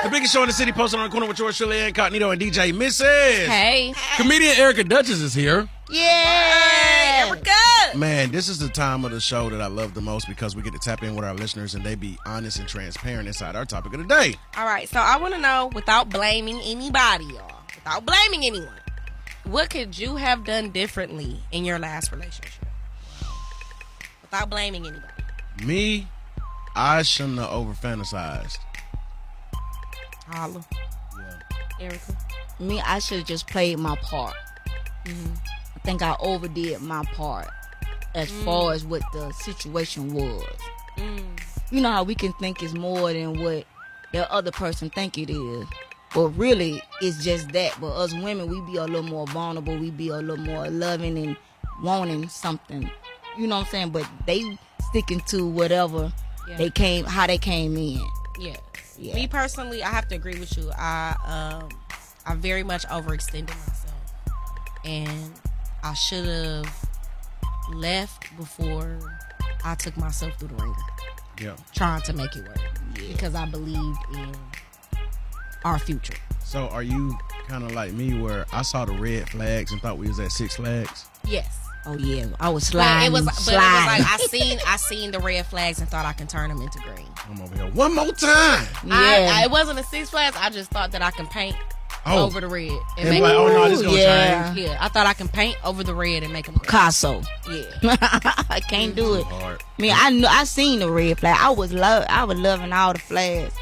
biggest show in the city, posted on the corner with yours, Shirley Incognito and DJ Mrs. Hey. Comedian Erica Duchess is here. Yeah. Erica. Man, this is the time of the show that I love the most because we get to tap in with our listeners and they be honest and transparent inside our topic of the day. All right, so I want to know, without blaming anybody, y'all, without blaming anyone, what could you have done differently in your last relationship? Without blaming anybody. Me, I shouldn't have over-fantasized. Holla. Yeah. Erica. Me, I should have just played my part. Mm-hmm. I think I overdid my part as far as what the situation was. You know how we can think it's more than what the other person think it is. But really, it's just that. But us women, we be a little more vulnerable. We be a little more loving and wanting something. You know what I'm saying? But they sticking to whatever how they came in. Yeah. Me personally, I have to agree with you. I very much overextended myself, and I should have left before I took myself through the ringer. Yeah. Trying to make it work because I believed in our future. So are you kind of like me where I saw the red flags and thought we was at Six Flags? Yes. Oh yeah, I was sliding. It was like I seen the red flags and thought I can turn them into green. I'm over here one more time. Yeah. It wasn't a Six Flags. I just thought that I can paint over the red and make like, them oh no, this gonna change. Yeah, I thought I can paint over the red and make them green. Picasso. Yeah. I can't do it. Hard. I mean, I seen the red flag. I was loving all the flags.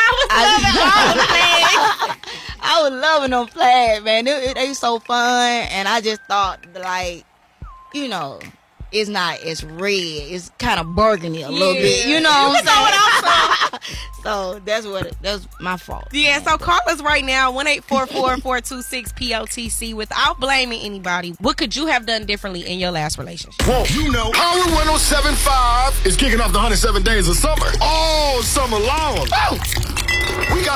I was loving them flags, man. They so fun, and I just thought, like, you know, it's not as red. It's kind of burgundy a little bit. You know what I'm saying? So that's my fault. Yeah, so call us right now, 1-844-426-POTC, without blaming anybody. What could you have done differently in your last relationship? Whoa, you know, Power 107.5 is kicking off the 107 days of summer all summer long. Oh. We got